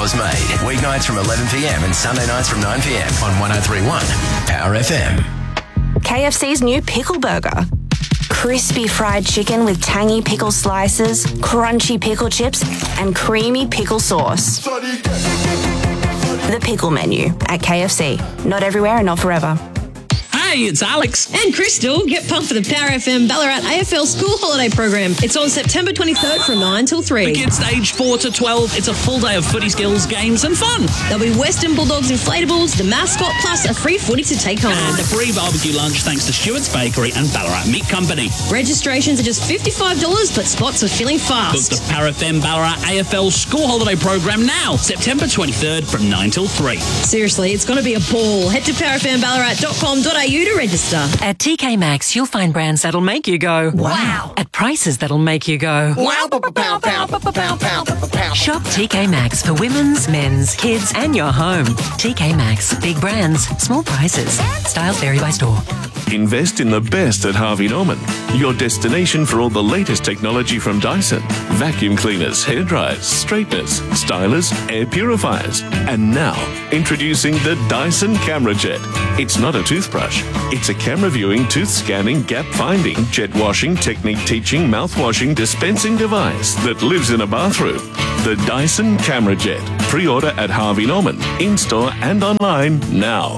Yours Made. Weeknights from 11 p.m. and Sunday nights from 9 p.m. on 103.1 Power FM. KFC's new pickle burger. Crispy fried chicken with tangy pickle slices, crunchy pickle chips, and creamy pickle sauce. The pickle menu at KFC. Not everywhere and not forever. Hey, it's Alex. And Crystal. Get pumped for the Power FM Ballarat AFL School Holiday Program. It's on September 23rd from 9 till 3. For kids aged 4 to 12, it's a full day of footy skills, games and fun. There'll be Western Bulldogs inflatables, the mascot, plus a free footy to take home. And a free barbecue lunch thanks to Stewart's Bakery and Ballarat Meat Company. Registrations are just $55, but spots are filling fast. Book the Power FM Ballarat AFL School Holiday Program now, September 23rd from 9 till 3. Seriously, it's going to be a ball. Head to powerfmballarat.com.au to register. At TK Maxx, you'll find brands that'll make you go, wow, at prices that'll make you go, wow. Shop TK Maxx for women's, men's, kids, and your home. TK Maxx, big brands, small prices. Styles vary by store. Invest in the best at Harvey Norman, your destination for all the latest technology from Dyson. Vacuum cleaners, hairdryers, straighteners, stylers, air purifiers. And now, introducing the Dyson Camera Jet. It's not a toothbrush. It's a camera viewing, tooth scanning, gap finding, jet washing, technique teaching, mouth washing, dispensing device that lives in a bathroom. The Dyson Camera Jet. Pre-order at Harvey Norman, in-store and online now.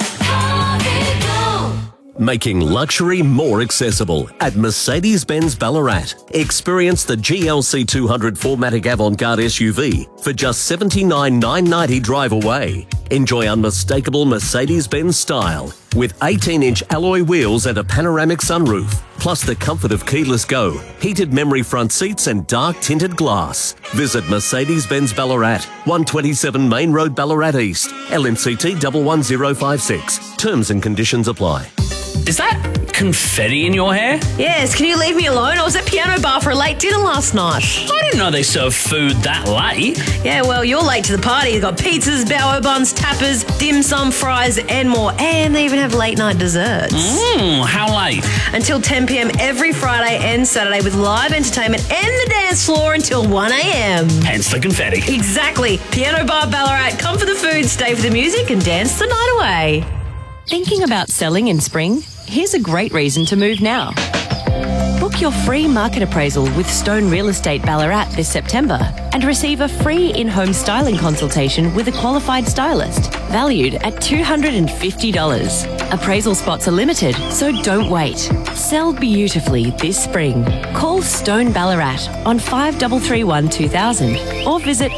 Making luxury more accessible at Mercedes-Benz Ballarat. Experience the GLC 200 4MATIC Avant-Garde SUV for just $79,990 drive away. Enjoy unmistakable Mercedes-Benz style with 18-inch alloy wheels and a panoramic sunroof, plus the comfort of keyless go, heated memory front seats and dark tinted glass. Visit Mercedes-Benz Ballarat, 127 Main Road, Ballarat East, LMCT 11056. Terms and conditions apply. Is that confetti in your hair? Yes, can you leave me alone? I was at Piano Bar for a late dinner last night. I didn't know they serve food that late. Yeah, well, you're late to the party. They've got pizzas, bao buns, tappers, dim sum, fries, and more. And they even have late night desserts. How late? Until 10 p.m. every Friday and Saturday with live entertainment and the dance floor until 1 a.m. Hence the confetti. Exactly. Piano Bar Ballarat. Come for the food, stay for the music, and dance the night away. Thinking about selling in spring? Here's a great reason to move now. Book your free market appraisal with Stone Real Estate Ballarat this September and receive a free in-home styling consultation with a qualified stylist, valued at $250. Appraisal spots are limited, so don't wait. Sell beautifully this spring. Call Stone Ballarat on 5331 2000 or visit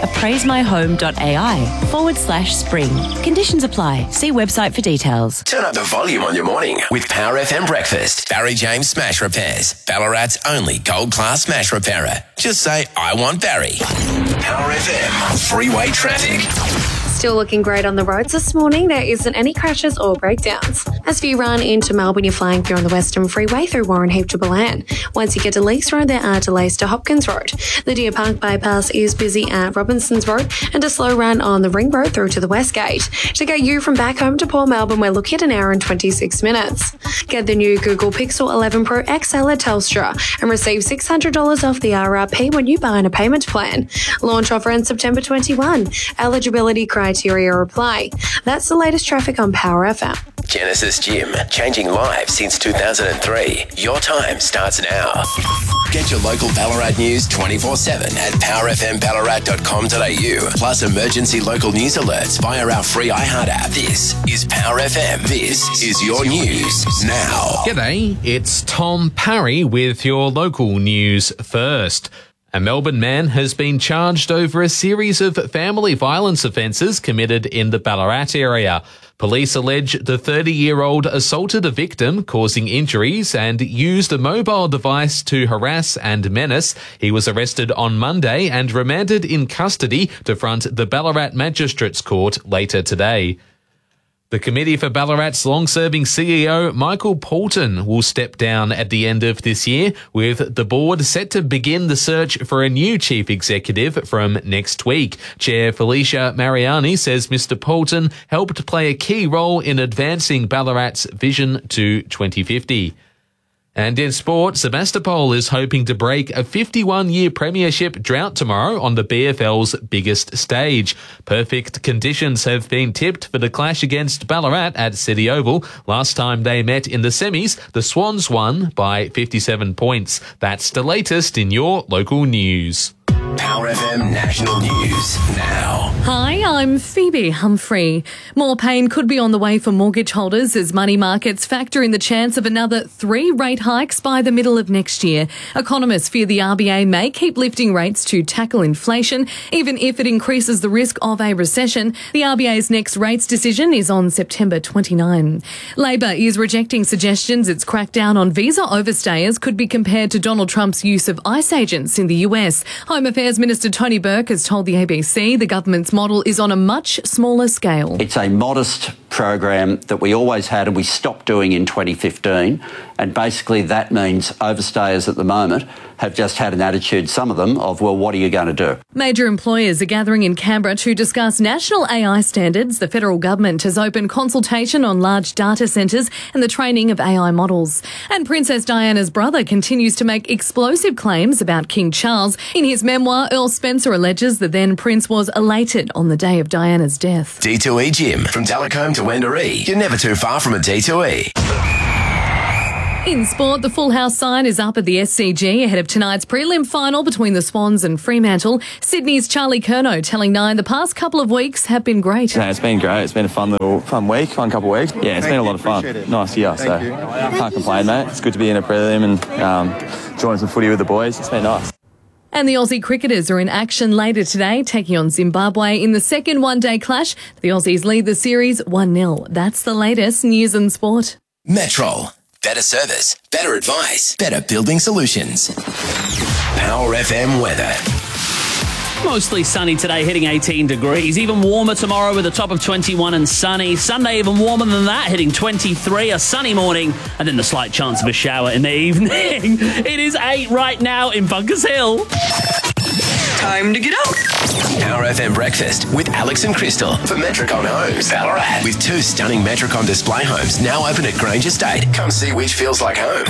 appraisemyhome.ai/spring. Conditions apply. See website for details. Turn up the volume on your morning with Power FM Breakfast. Barry James Smash Repairs. Ballarat's only gold-class smash repairer. Just say, I want Barry. Power FM. Freeway traffic. Still looking great on the roads this morning. There isn't any crashes or breakdowns. As for you run into Melbourne, you're flying through on the Western Freeway through Warren Heap to Ballan. Once you get to Leakes Road, there are delays to Hopkins Road. The Deer Park bypass is busy at Robinsons Road and a slow run on the Ring Road through to the West Gate. To get you from back home to Port Melbourne, we're looking at an hour and 26 minutes. Get the new Google Pixel 11 Pro XL at Telstra and receive $600 off the RRP when you buy on a payment plan. Launch offer ends September 21. Eligibility criteria apply. That's the latest traffic on Power FM. Genesis Gym, changing lives since 2003. Your time starts now. Get your local Ballarat news 24/7 at powerfmballarat.com.au. Plus emergency local news alerts via our free iHeart app. This is Power FM. This is your news now. G'day, it's Tom Parry with your local news first. A Melbourne man has been charged over a series of family violence offences committed in the Ballarat area. Police allege the 30-year-old assaulted a victim, causing injuries, and used a mobile device to harass and menace. He was arrested on Monday and remanded in custody to front the Ballarat Magistrates Court later today. The committee for Ballarat's long-serving CEO, Michael Poulton, will step down at the end of this year, with the board set to begin the search for a new chief executive from next week. Chair Felicia Mariani says Mr. Poulton helped play a key role in advancing Ballarat's vision to 2050. And in sport, Sebastopol is hoping to break a 51-year premiership drought tomorrow on the BFL's biggest stage. Perfect conditions have been tipped for the clash against Ballarat at City Oval. Last time they met in the semis, the Swans won by 57 points. That's the latest in your local news. Power FM National News now. Hi, I'm Phoebe Humphrey. More pain could be on the way for mortgage holders as money markets factor in the chance of another 3 rate hikes by the middle of next year. Economists fear the RBA may keep lifting rates to tackle inflation, even if it increases the risk of a recession. The RBA's next rates decision is on September 29. Labor is rejecting suggestions its crackdown on visa overstayers could be compared to Donald Trump's use of ICE agents in the US. Home Affairs Minister Tony Burke has told the ABC the government's model is on a much smaller scale. It's a modest program that we always had and we stopped doing in 2015. And basically that means overstayers at the moment have just had an attitude, some of them, of, well, what are you going to do? Major employers are gathering in Canberra to discuss national AI standards. The federal government has opened consultation on large data centres and the training of AI models. And Princess Diana's brother continues to make explosive claims about King Charles. In his memoir, Earl Spencer alleges the then Prince was elated on the day of Diana's death. D2E Gym. From Telecombe to Wendouree. You're never too far from a D2E. In sport, the Full House sign is up at the SCG ahead of tonight's prelim final between the Swans and Fremantle. Sydney's Charlie Curnow telling Nine the past couple of weeks have been great. Yeah, it's been great. It's been a fun couple of weeks. Yeah, it's been a lot of fun. Nice year, so can't complain, mate. It's good to be in a prelim and join some footy with the boys. It's been nice. And the Aussie cricketers are in action later today, taking on Zimbabwe in the second one-day clash. The Aussies lead the series 1-0. That's the latest news and sport. Metrol. Better service, better advice, better building solutions. Power FM weather. Mostly sunny today, hitting 18 degrees. Even warmer tomorrow with a top of 21 and sunny. Sunday even warmer than that, hitting 23. A sunny morning and then the slight chance of a shower in the evening. It is 8 right now in Bunkers Hill. Time to get up. Power FM breakfast with Alex and Crystal for Metricon Homes, Ballarat. With 2 stunning Metricon display homes now open at Grange Estate. Come see which feels like home.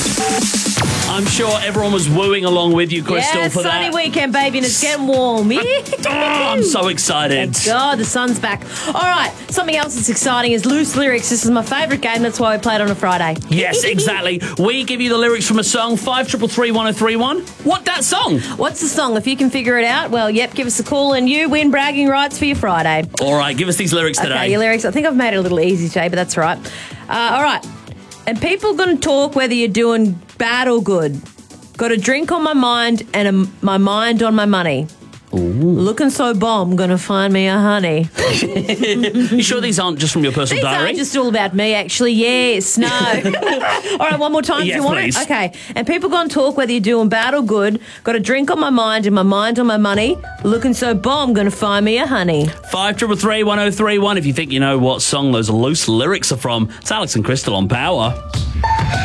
I'm sure everyone was wooing along with you, Crystal, for that. Sunny weekend, baby, and it's getting warm. I'm so excited. Thank God, the sun's back. All right, something else that's exciting is Loose Lyrics. This is my favourite game. That's why we play it on a Friday. Yes, exactly. We give you the lyrics from a song, 533-1031. What that song? What's the song? If you can figure it out, well, yep, give us a call and you win bragging rights for your Friday. All right, give us these lyrics today. Okay, your lyrics. I think I've made it a little easy today, but that's all right. All right. And people going to talk whether you're doing bad or good. Got a drink on my mind and my mind on my money. Ooh. Looking so bomb, gonna find me a honey. You sure these aren't just from your personal diary? These aren't just all about me, actually. Yes, no. All right, one more time if you want please. it. Okay. And people gonna talk whether you're doing bad or good. Got a drink on my mind and my mind on my money. Looking so bomb, gonna find me a honey. 533-1031 if you think you know what song those loose lyrics are from. It's Alex and Crystal on Power.